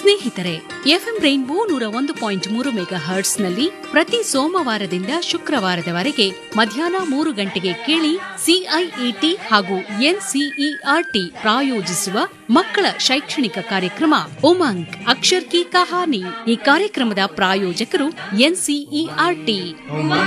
ಸ್ನೇಹಿತರೆ, FM rainbow 101.3 mega ಹರ್ಟ್ಸ್ನಲ್ಲಿ ಪ್ರತಿ ಸೋಮವಾರದಿಂದ ಶುಕ್ರವಾರದವರೆಗೆ ಮಧ್ಯಾಹ್ನ 3 ಗಂಟೆಗೆ ಕೇಳಿ ಸಿಐಇಟಿ ಹಾಗೂ ಎನ್ಸಿಇಆರ್ಟಿ ಪ್ರಾಯೋಜಿಸುವ ಮಕ್ಕಳ ಶೈಕ್ಷಣಿಕ ಕಾರ್ಯಕ್ರಮ ಉಮಂಗ್ ಅಕ್ಷರ್ ಕಿ ಕಹಾನಿ. ಈ ಕಾರ್ಯಕ್ರಮದ ಪ್ರಾಯೋಜಕರು ಎನ್ಸಿಇಆರ್ಟಿ.